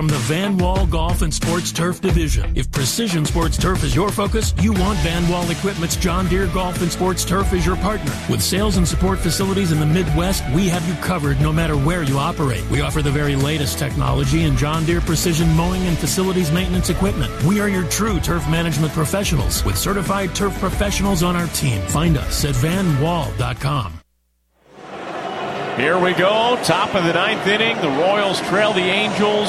from the Van Wall Golf and Sports Turf Division. If precision sports turf is your focus, you want Van Wall Equipment's John Deere Golf and Sports Turf as your partner. With sales and support facilities in the Midwest, we have you covered no matter where you operate. We offer the very latest technology in John Deere precision mowing and facilities maintenance equipment. We are your true turf management professionals with certified turf professionals on our team. Find us at vanwall.com. Here we go, top of the ninth inning. The Royals trail the Angels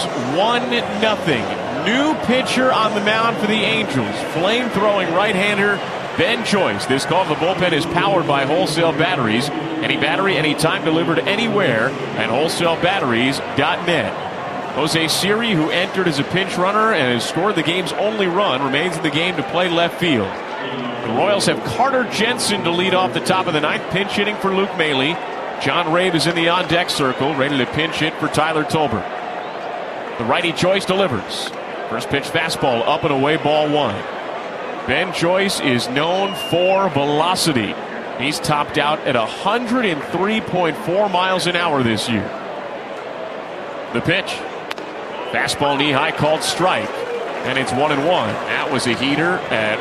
1-0. New pitcher on the mound for the Angels. Flame-throwing right-hander Ben Joyce. This call from the bullpen is powered by Wholesale Batteries. Any battery, anytime, delivered anywhere at wholesalebatteries.net. Jose Siri, who entered as a pinch runner and has scored the game's only run, remains in the game to play left field. The Royals have Carter Jensen to lead off the top of the ninth, pinch hitting for Luke Maile. John Rave is in the on-deck circle, ready to pinch hit for Tyler Tolbert. The righty Joyce delivers. First pitch fastball up and away, ball one. Ben Joyce is known for velocity. He's topped out at 103.4 miles an hour this year. The pitch. Fastball knee high, called strike. And it's 1-1. That was a heater at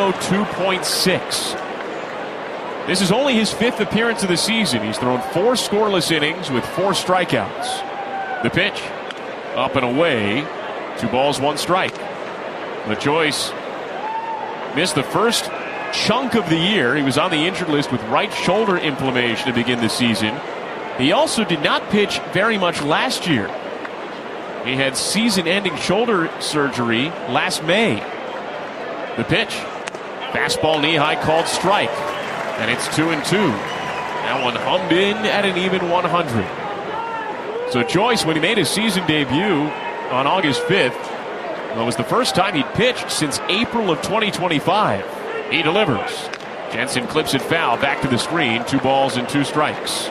102.6. This is only his fifth appearance of the season. He's thrown 4 scoreless innings with 4 strikeouts. The pitch. Up and away. 2 balls, 1 strike. LaJoyce missed the first chunk of the year. He was on the injured list with right shoulder inflammation to begin the season. He also did not pitch very much last year. He had season-ending shoulder surgery last May. The pitch. Fastball knee high, called strike. And it's 2-2. That one hummed in at an even 100. So Joyce, when he made his season debut on August 5th, well, it was the first time he'd pitched since April of 2025. He delivers. Jensen clips it foul, back to the screen. 2 balls and 2 strikes.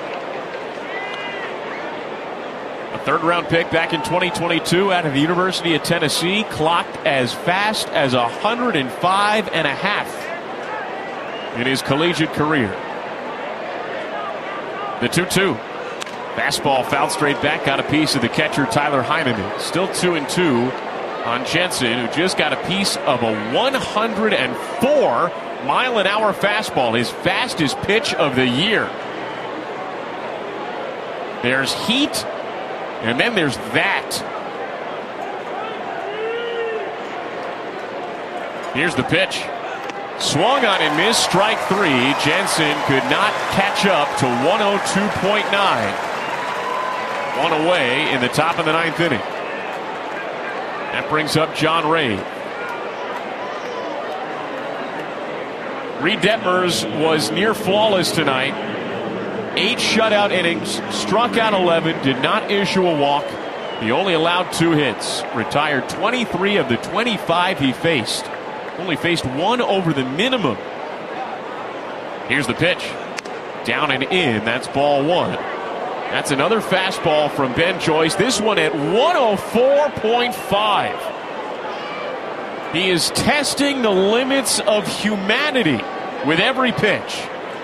A third-round pick back in 2022 out of the University of Tennessee, clocked as fast as 105.5 in his collegiate career. The 2-2. Fastball fouled straight back, got a piece of the catcher Tyler Heineman. Still 2-2 on Jensen, who just got a piece of a 104-mile-an-hour fastball, his fastest pitch of the year. There's heat, and then there's that. Here's the pitch. Swung on and missed, strike 3. Jensen could not catch up to 102.9. 1 away in the top of the ninth inning. That brings up John Ray. Reed Detmers was near flawless tonight. 8 shutout innings, struck out 11, did not issue a walk. He only allowed 2 hits. Retired 23 of the 25 he faced. Only faced 1 over the minimum. Here's the pitch. Down and in. That's ball 1. That's another fastball from Ben Joyce. This one at 104.5. He is testing the limits of humanity with every pitch.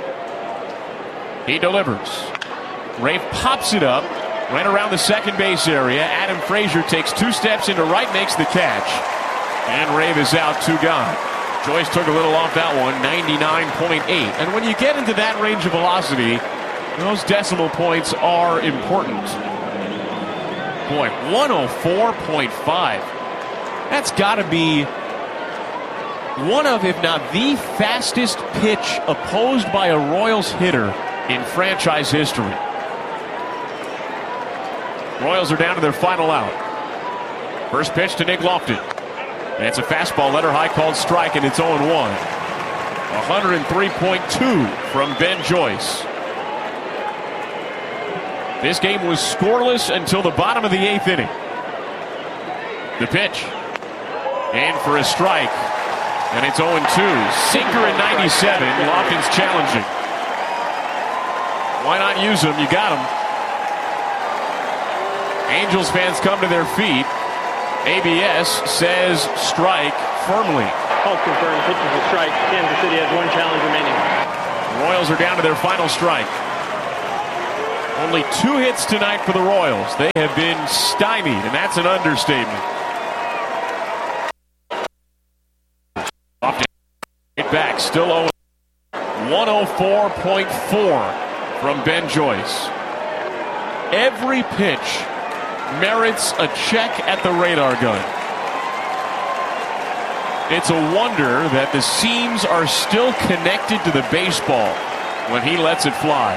He delivers. Rafe pops it up right around the second base area. Adam Frazier takes 2 steps into right, makes the catch. And Rave is out, 2 gone. Joyce took a little off that one, 99.8. And when you get into that range of velocity, those decimal points are important. Boy, 104.5. That's got to be one of, if not the fastest pitch opposed by a Royals hitter in franchise history. Royals are down to their final out. First pitch to Nick Lofton. And it's a fastball, letter high, called strike, and it's 0-1. 103.2 from Ben Joyce. This game was scoreless until the bottom of the 8th inning. The pitch. In for a strike. And it's 0-2. Sinker at 97. Lofton's challenging. Why not use him? You got him. Angels fans come to their feet. ABS says strike firmly. Call confirmed, pitches a strike. Kansas City has 1 challenge remaining. The Royals are down to their final strike. Only 2 hits tonight for the Royals. They have been stymied, and that's an understatement. Right back, still 0. 104.4 from Ben Joyce. Every pitch merits a check at the radar gun. It's a wonder that the seams are still connected to the baseball when he lets it fly.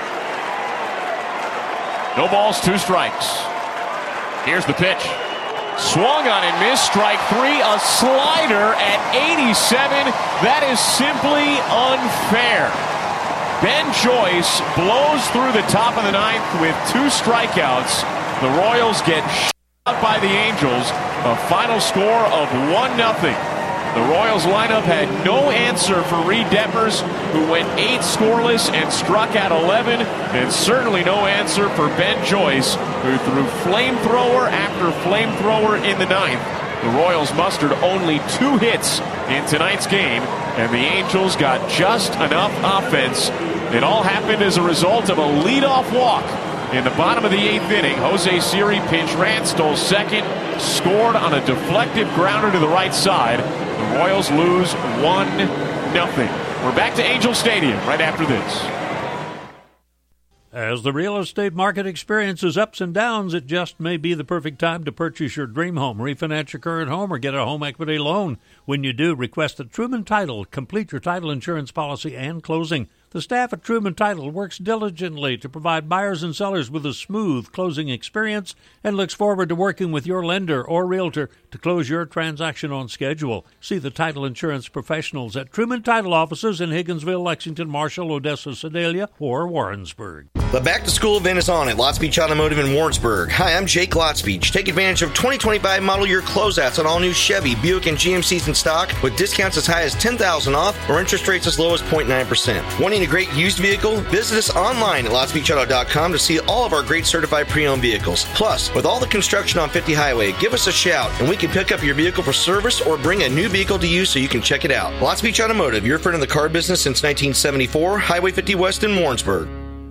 No balls, 2 strikes. Here's the pitch. Swung on and missed. Strike 3. A slider at 87. That is simply unfair. Ben Joyce blows through the top of the 9th with 2 strikeouts. The Royals get shot by the Angels. A final score of 1-0. The Royals lineup had no answer for Reed Detmers, who went 8 scoreless and struck out 11, and certainly no answer for Ben Joyce, who threw flamethrower after flamethrower in the 9th. The Royals mustered only 2 hits in tonight's game, and the Angels got just enough offense. It all happened as a result of a leadoff walk. In the bottom of the 8th inning, Jose Siri pinch ran, stole second, scored on a deflected grounder to the right side. The Royals lose 1-0. We're back to Angel Stadium right after this. As the real estate market experiences ups and downs, it just may be the perfect time to purchase your dream home, refinance your current home, or get a home equity loan. When you do, request a Truman Title. Complete your title insurance policy and closing. The staff at Truman Title works diligently to provide buyers and sellers with a smooth closing experience and looks forward to working with your lender or realtor to close your transaction on schedule. See the title insurance professionals at Truman Title offices in Higginsville, Lexington, Marshall, Odessa, Sedalia, or Warrensburg. The back-to-school event is on at Lots Beach Automotive in Warrensburg. Hi, I'm Jake Lots Beach. Take advantage of 2025 model year closeouts on all new Chevy, Buick, and GMCs in stock with discounts as high as $10,000 off or interest rates as low as 0.9%. Wanting a great used vehicle? Visit us online at lotsbeachauto.com to see all of our great certified pre-owned vehicles. Plus, with all the construction on 50 Highway, give us a shout and we can pick up your vehicle for service or bring a new vehicle to you so you can check it out. Lots Beach Automotive, your friend in the car business since 1974, Highway 50 West in Warrensburg.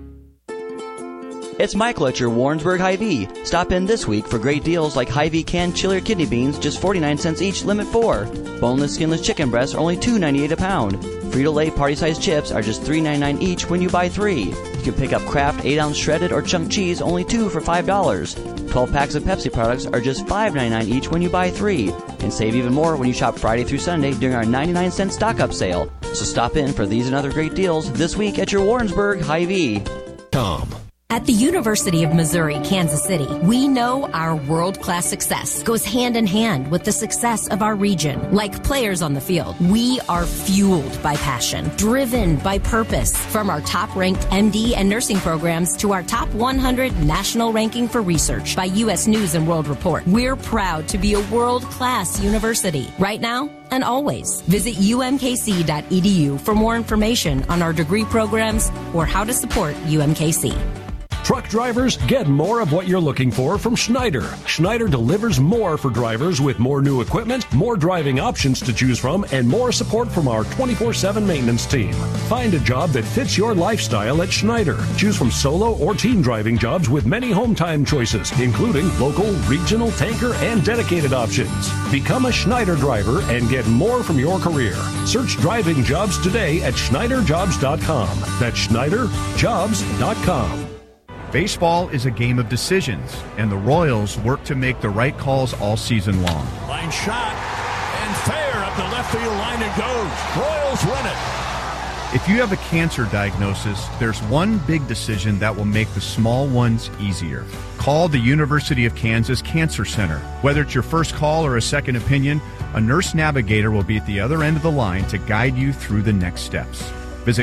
It's Michael at your Warrensburg Hy-Vee. Stop in this week for great deals like Hy-Vee canned chili or kidney beans, just 49 cents each, limit 4. Boneless, skinless chicken breasts are only $2.98 a pound. Frito-Lay party-sized chips are just $3.99 each when you buy 3. You can pick up Kraft 8-ounce shredded or chunk cheese, only 2 for $5. 12 packs of Pepsi products are just $5.99 each when you buy 3. And save even more when you shop Friday through Sunday during our 99-cent stock-up sale. So stop in for these and other great deals this week at your Warrensburg Hy-Vee. At the University of Missouri, Kansas City, we know our world-class success goes hand in hand with the success of our region. Like players on the field, we are fueled by passion, driven by purpose. From our top-ranked MD and nursing programs to our top 100 national ranking for research by U.S. News and World Report, we're proud to be a world-class university. Right now and always. Visit umkc.edu for more information on our degree programs or how to support UMKC. Truck drivers, get more of what you're looking for from Schneider. Schneider delivers more for drivers with more new equipment, more driving options to choose from, and more support from our 24/7 maintenance team. Find a job that fits your lifestyle at Schneider. Choose from solo or team driving jobs with many home time choices, including local, regional, tanker, and dedicated options. Become a Schneider driver and get more from your career. Search driving jobs today at SchneiderJobs.com. That's SchneiderJobs.com. Baseball is a game of decisions, and the Royals work to make the right calls all season long. Line shot, and fair up the left field line it goes. Royals win it. If you have a cancer diagnosis, there's one big decision that will make the small ones easier. Call the University of Kansas Cancer Center. Whether it's your first call or a second opinion, a nurse navigator will be at the other end of the line to guide you through the next steps. Visit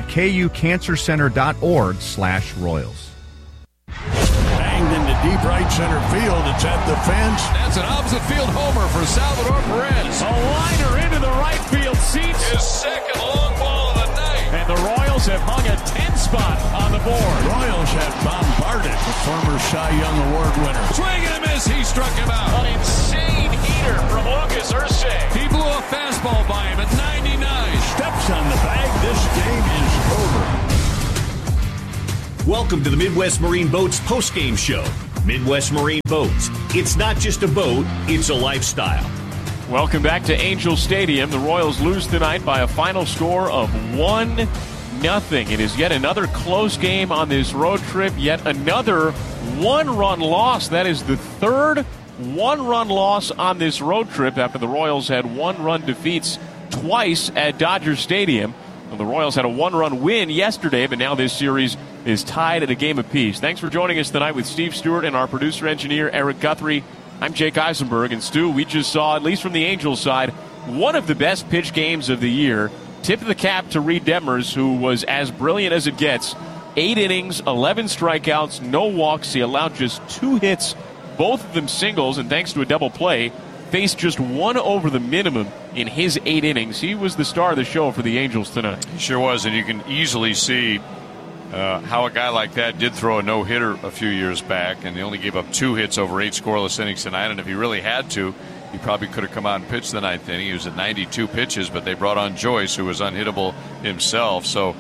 kucancercenter.org/Royals. Banged into deep right center field. It's at the fence. That's an opposite field homer for Salvador Perez. A liner into the right field seats. His second long ball of the night. And the Royals have hung a 10 spot on the board. Royals have bombarded the former Cy Young Award winner. Swing and a miss. He struck him out. An insane heater from Lucas Ursay. He blew a fastball by him at 99. Steps on the bag. This game is over. Welcome Welcome to the Midwest Marine Boats postgame show. Midwest Marine Boats. It's not just a boat, it's a lifestyle. Welcome back to Angel Stadium. The Royals lose tonight by a final score of 1-0. It is yet another close game on this road trip, yet another one-run loss. That is the third one-run loss on this road trip after the Royals had one-run defeats twice at Dodger Stadium. Well, the Royals had a one-run win yesterday, but now this series is tied at a game apiece. Thanks for joining us tonight with Steve Stewart and our producer-engineer, Eric Guthrie. I'm Jake Eisenberg, and Stu, we just saw, at least from the Angels side, one of the best pitch games of the year. Tip of the cap to Reed Detmers, who was as brilliant as it gets. 8 innings, 11 strikeouts, no walks. He allowed just 2 hits, both of them singles, and thanks to a double play, faced just 1 over the minimum in his 8 innings. He was the star of the show for the Angels tonight. He sure was, and you can easily see how a guy like that did throw a no-hitter a few years back, and they only gave up 2 hits over 8 scoreless innings tonight. And if he really had to, he probably could have come out and pitched the 9th inning. He was at 92 pitches, but they brought on Joyce, who was unhittable himself. So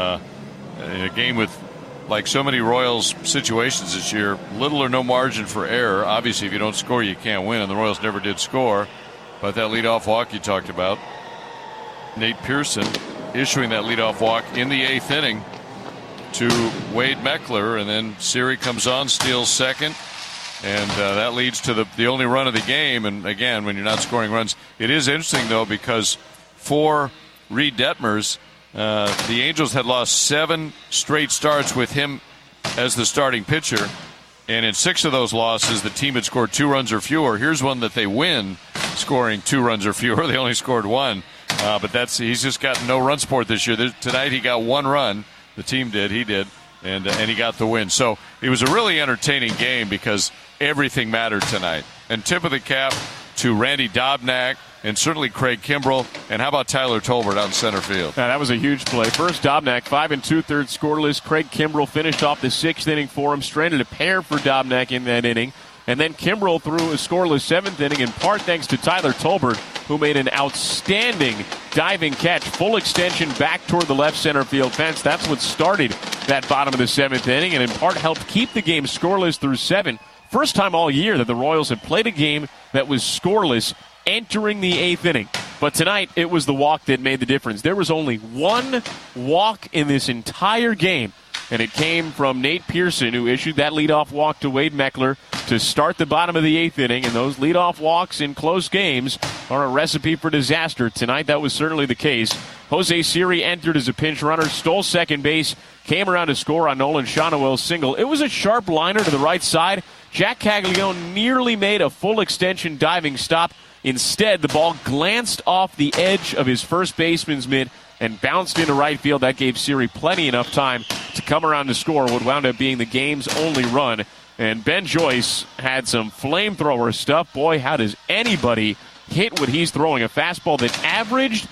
in a game with, like so many Royals situations this year, little or no margin for error. Obviously, if you don't score, you can't win, and the Royals never did score. But that leadoff walk you talked about, Nate Pearson issuing that leadoff walk in the 8th inning to Wade Meckler, and then Siri comes on, steals second, and that leads to the only run of the game. And again, when you're not scoring runs, it is interesting though, because for Reed Detmers, the Angels had lost 7 straight starts with him as the starting pitcher, and in 6 of those losses, the team had scored 2 runs or fewer. Here's one that they win, scoring 2 runs or fewer. They only scored 1, but he's just got no run support this year. Tonight he got 1 run. The team did, he did, and he got the win. So it was a really entertaining game because everything mattered tonight. And tip of the cap to Randy Dobnak, and certainly Craig Kimbrell, and how about Tyler Tolbert out in center field? Yeah, that was a huge play. First, Dobnak, 5 2/3 scoreless. Craig Kimbrell finished off the 6th inning for him, stranded a pair for Dobnak in that inning. And then Kimbrell threw a scoreless 7th inning, in part thanks to Tyler Tolbert, who made an outstanding diving catch, full extension back toward the left center field fence. That's what started that bottom of the 7th inning, and in part helped keep the game scoreless through 7. First time all year that the Royals had played a game that was scoreless entering the 8th inning. But tonight, it was the walk that made the difference. There was only 1 walk in this entire game, and it came from Nate Pearson, who issued that leadoff walk to Wade Meckler to start the bottom of the 8th inning. And those leadoff walks in close games are a recipe for disaster. Tonight, that was certainly the case. Jose Siri entered as a pinch runner, stole second base, came around to score on Nolan Shonowell's single. It was a sharp liner to the right side. Jack Caglione nearly made a full extension diving stop. Instead, the ball glanced off the edge of his first baseman's mitt and bounced into right field. That gave Siri plenty enough time to come around to score what wound up being the game's only run. And Ben Joyce had some flamethrower stuff. Boy, how does anybody hit what he's throwing? A fastball that averaged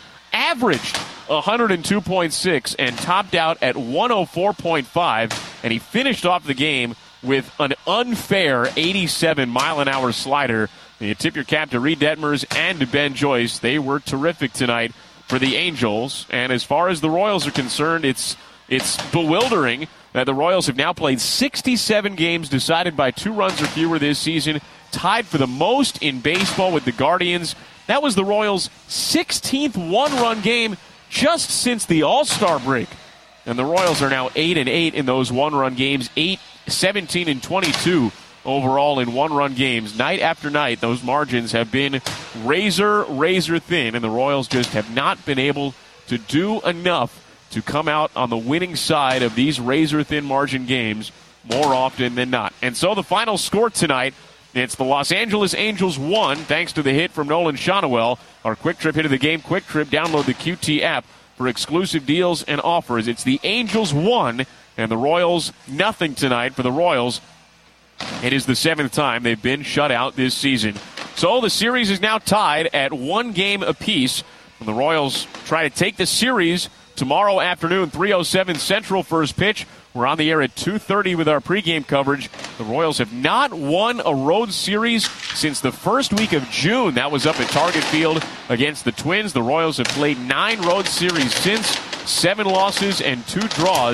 102.6 and topped out at 104.5. And he finished off the game with an unfair 87-mile-an-hour slider. You tip your cap to Reed Detmers and to Ben Joyce. They were terrific tonight for the Angels. And as far as the Royals are concerned, it's bewildering that the Royals have now played 67 games decided by 2 runs or fewer this season, tied for the most in baseball with the Guardians. That was the Royals' 16th one-run game just since the All-Star break. And the Royals are now 8-8 in those one-run games, 17-22 overall in one-run games. Night after night, those margins have been razor thin, and the Royals just have not been able to do enough to come out on the winning side of these razor-thin margin games more often than not. And so the final score tonight, it's the Los Angeles Angels 1, thanks to the hit from Nolan Shonowell. Our Quick Trip hit of the game. Quick Trip, download the QT app for exclusive deals and offers. It's the Angels 1 and the Royals nothing tonight. For the Royals, it is the 7th time they've been shut out this season. So the series is now tied at 1 game apiece. And the Royals try to take the series tomorrow afternoon, 3:07 Central first pitch. We're on the air at 2:30 with our pregame coverage. The Royals have not won a road series since the first week of June. That was up at Target Field against the Twins. The Royals have played 9 road series since, 7 losses and 2 draws.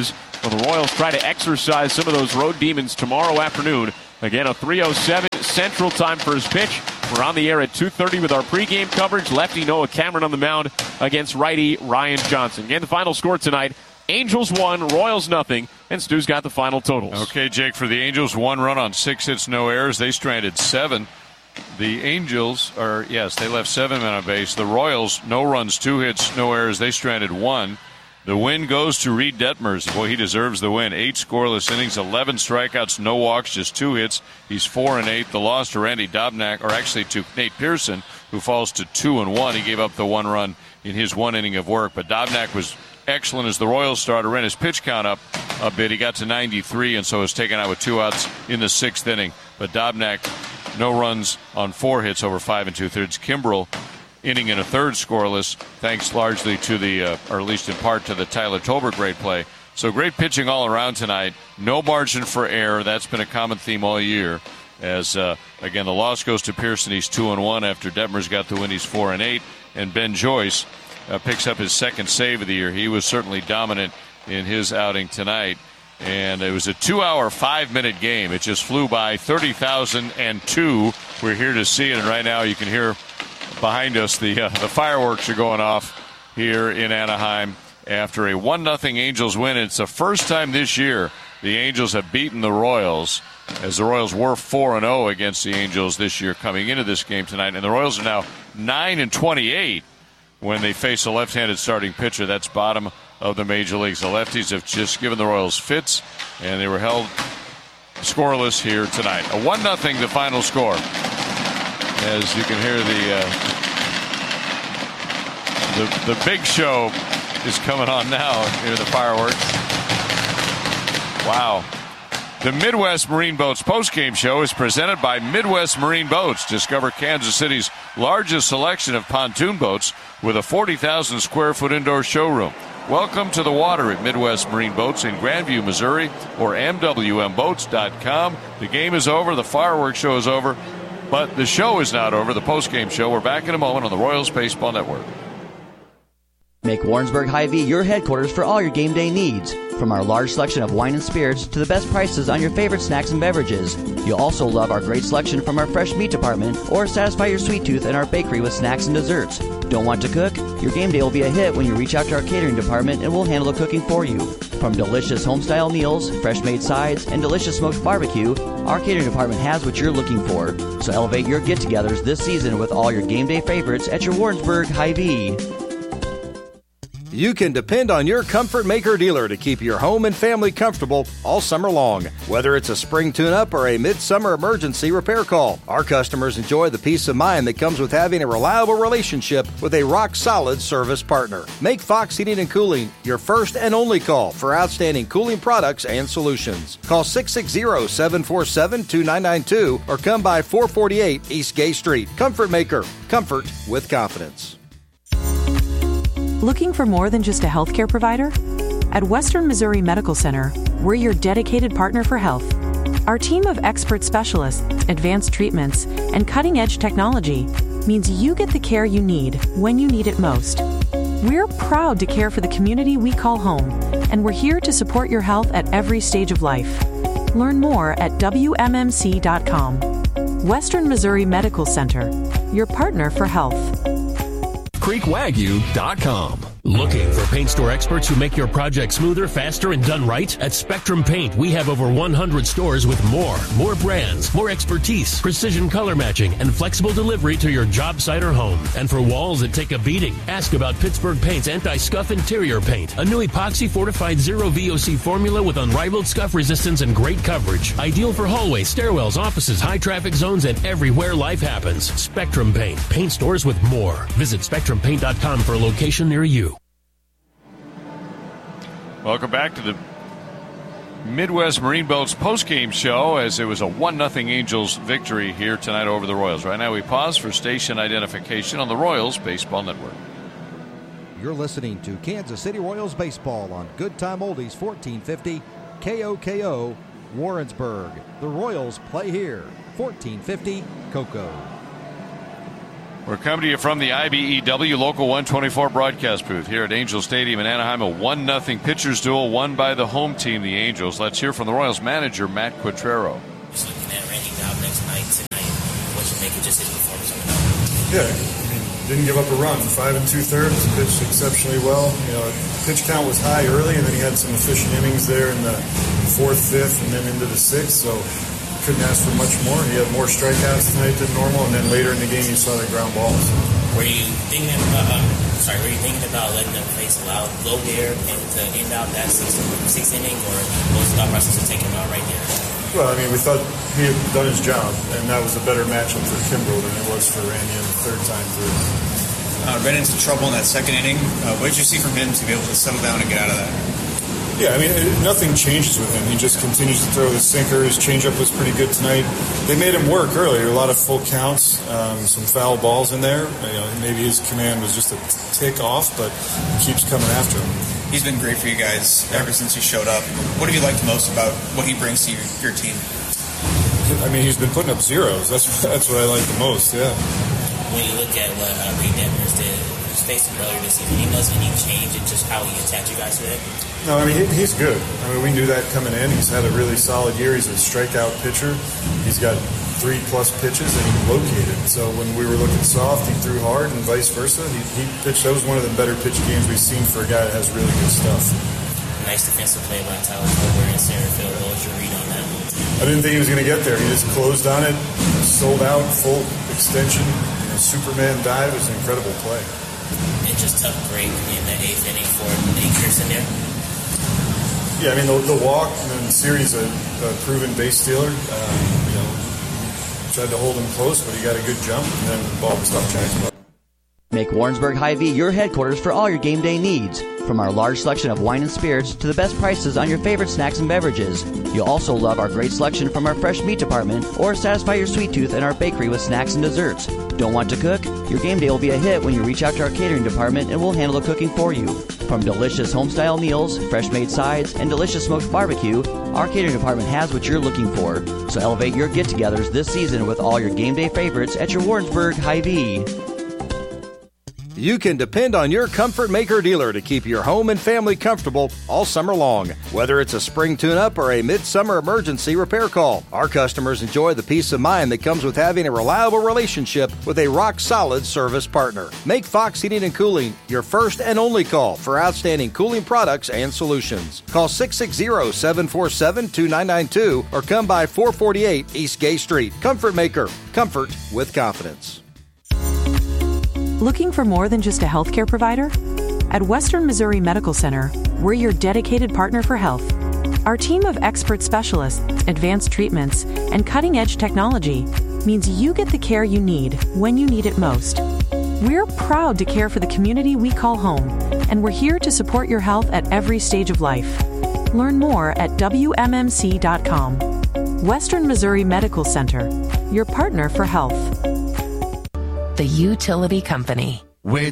Well, the Royals try to exercise some of those road demons tomorrow afternoon. Again, a 3:07 Central Time for his pitch. We're on the air at 2:30 with our pregame coverage. Lefty Noah Cameron on the mound against righty Ryan Johnson. Again, the final score tonight, Angels 1, Royals nothing, and Stu's got the final totals. Okay, Jake, for the Angels, 1 run on 6 hits, no errors. They stranded 7. The Angels they left 7 men on base. The Royals, no runs, 2 hits, no errors. They stranded 1. The win goes to Reed Detmers. Boy, he deserves the win. 8 scoreless innings, 11 strikeouts, no walks, just 2 hits. He's 4-8. The loss to Randy Dobnak, or actually to Nate Pearson, who falls to 2-1. He gave up the 1 run in his 1 inning of work. But Dobnak was excellent as the Royals starter. Ran his pitch count up a bit. He got to 93 and so was taken out with 2 outs in the 6th inning. But Dobnak, no runs on 4 hits over 5 2/3. Kimbrel, inning and a third scoreless, thanks largely to or at least in part to the Tyler Tolbert great play. So great pitching all around tonight. No margin for error. That's been a common theme all year. As, again, the loss goes to Pearson. He's 2-1 after Detmers got the win. He's 4-8. And Ben Joyce picks up his 2nd save of the year. He was certainly dominant in his outing tonight. And it was a 2-hour, 5-minute game. It just flew by. 30,002. We're here to see it. And right now you can hear behind us the fireworks are going off here in Anaheim after a 1-0 Angels win. It's the first time this year the Angels have beaten the Royals, as the Royals were 4-0 against the Angels this year coming into this game tonight. And the Royals are now 9-28 when they face a left-handed starting pitcher. That's bottom of the major leagues. The lefties have just given the Royals fits, and they were held scoreless here tonight. A 1-0 the final score. As you can hear, the big show is coming on now. Hear the fireworks. Wow. The Midwest Marine Boats postgame show is presented by Midwest Marine Boats. Discover Kansas City's largest selection of pontoon boats with a 40,000 square foot indoor showroom. Welcome to the water at Midwest Marine Boats in Grandview, Missouri, or MWMBoats.com. The game is over. The fireworks show is over. But the show is not over, the postgame show. We're back in a moment on the Royals Baseball Network. Make Warrensburg Hy-Vee your headquarters for all your game day needs. From our large selection of wine and spirits to the best prices on your favorite snacks and beverages. You'll also love our great selection from our fresh meat department or satisfy your sweet tooth in our bakery with snacks and desserts. Don't want to cook? Your game day will be a hit when you reach out to our catering department and we'll handle the cooking for you. From delicious home-style meals, fresh-made sides, and delicious smoked barbecue, our catering department has what you're looking for. So elevate your get-togethers this season with all your game day favorites at your Warrensburg Hy-Vee. You can depend on your Comfort Maker dealer to keep your home and family comfortable all summer long. Whether it's a spring tune-up or a midsummer emergency repair call, our customers enjoy the peace of mind that comes with having a reliable relationship with a rock-solid service partner. Make Fox Heating and Cooling your first and only call for outstanding cooling products and solutions. Call 660-747-2992 or come by 448 East Gay Street. Comfort Maker. Comfort with confidence. Looking for more than just a healthcare provider? At Western Missouri Medical Center, we're your dedicated partner for health. Our team of expert specialists, advanced treatments, and cutting-edge technology means you get the care you need when you need it most. We're proud to care for the community we call home, and we're here to support your health at every stage of life. Learn more at WMMC.com. Western Missouri Medical Center, your partner for health. CreekWagyu.com. Looking for paint store experts who make your project smoother, faster, and done right? At Spectrum Paint, we have over 100 stores with more brands, more expertise, precision color matching, and flexible delivery to your job site or home. And for walls that take a beating, ask about Pittsburgh Paint's anti-scuff interior paint, a new epoxy fortified zero VOC formula with unrivaled scuff resistance and great coverage. Ideal for hallways, stairwells, offices, high traffic zones, and everywhere life happens. Spectrum Paint, paint stores with more. Visit SpectrumPaint.com for a location near you. Welcome back to the Midwest Marine Boats postgame show, as it was a 1-0 Angels victory here tonight over the Royals. Right now we pause for station identification on the Royals Baseball Network. You're listening to Kansas City Royals baseball on Good Time Oldies 1450 KOKO Warrensburg. The Royals play here. 1450 KOKO. We're coming to you from the IBEW Local 124 broadcast booth here at Angel Stadium in Anaheim. A 1-0 pitchers duel won by the home team, the Angels. Let's hear from the Royals manager, Matt Quatraro. Just looking at Randy Dobnik's night tonight, what you make of just his performance on the mound? Yeah, I mean, didn't give up a run. 5 2/3, pitched exceptionally well. You know, pitch count was high early, and then he had some efficient innings there in the 4th, 5th, and then into the 6th. So couldn't ask for much more. He had more strikeouts tonight than normal, and then later in the game you saw the ground balls. Were you thinking about letting them face a low there and to end out that sixth inning, or was the thought process of taking him out right there? Well, I mean, we thought he had done his job, and that was a better matchup for Kimbrel than it was for Randy in the third time through. Ran into trouble in that second inning. What did you see from him to be able to settle down and get out of that? Yeah, I mean, nothing changes with him. He just continues to throw the sinker. His changeup was pretty good tonight. They made him work earlier. A lot of full counts, some foul balls in there. You know, maybe his command was just a tick off, but he keeps coming after him. He's been great for you guys ever since he showed up. What have you liked most about what he brings to your team? I mean, he's been putting up zeros. That's what I like the most, yeah. When you look at what Reed Detmers did, he faced him earlier this season, he doesn't any change in just how he attacked you guys today? No, I mean, he's good. I mean, we knew that coming in. He's had a really solid year. He's a strikeout pitcher. He's got 3+ pitches, and he's located. So when we were looking soft, he threw hard, and vice versa. He pitched. That was one of the better pitch games we've seen for a guy that has really good stuff. Nice defensive play by Tyler Colbert in center field. What was your read on that one? I didn't think he was going to get there. He just closed on it, sold out, full extension. Superman dive was an incredible play. And just tough break in the 8th inning for Nate Pearson there. Yeah, I mean, the walk and then Siri's a proven base stealer. Tried to hold him close, but he got a good jump, and then the ball was off Giants. Make Warrensburg Hy-Vee your headquarters for all your game day needs. From our large selection of wine and spirits to the best prices on your favorite snacks and beverages. You'll also love our great selection from our fresh meat department or satisfy your sweet tooth in our bakery with snacks and desserts. Don't want to cook? Your game day will be a hit when you reach out to our catering department and we'll handle the cooking for you. From delicious home-style meals, fresh-made sides, and delicious smoked barbecue, our catering department has what you're looking for. So elevate your get-togethers this season with all your game day favorites at your Warrensburg Hy-Vee. You can depend on your Comfort Maker dealer to keep your home and family comfortable all summer long. Whether it's a spring tune-up or a midsummer emergency repair call, our customers enjoy the peace of mind that comes with having a reliable relationship with a rock-solid service partner. Make Fox Heating and Cooling your first and only call for outstanding cooling products and solutions. Call 660-747-2992 or come by 448 East Gay Street. Comfort Maker. Comfort with confidence. Looking for more than just a healthcare provider? At Western Missouri Medical Center, we're your dedicated partner for health. Our team of expert specialists, advanced treatments, and cutting-edge technology means you get the care you need when you need it most. We're proud to care for the community we call home, and we're here to support your health at every stage of life. Learn more at WMMC.com. Western Missouri Medical Center, your partner for health. The Utility Company. With